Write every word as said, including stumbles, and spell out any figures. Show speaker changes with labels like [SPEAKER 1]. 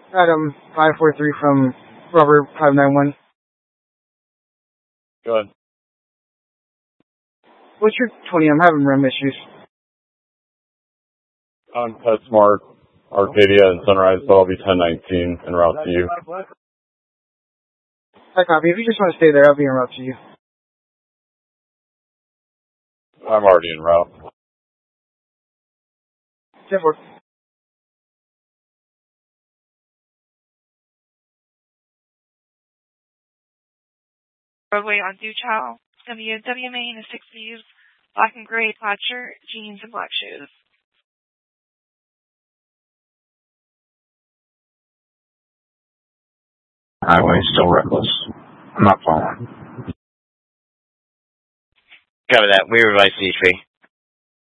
[SPEAKER 1] Adam five four three from Robert five nine one.
[SPEAKER 2] Go ahead.
[SPEAKER 1] What's your twenty? I'm having R E M issues.
[SPEAKER 2] On PetSmart, Arcadia, and Sunrise, so I'll be ten nineteen en route to you.
[SPEAKER 1] I copy. If you just want to stay there, I'll be en route to you.
[SPEAKER 2] I'm already en route.
[SPEAKER 1] ten four.
[SPEAKER 3] Roadway on Duchow, W W Main, six V's, black and gray plaid shirt, jeans, and black shoes.
[SPEAKER 4] Highway still reckless. I'm not following.
[SPEAKER 5] Cover that. We revise C three.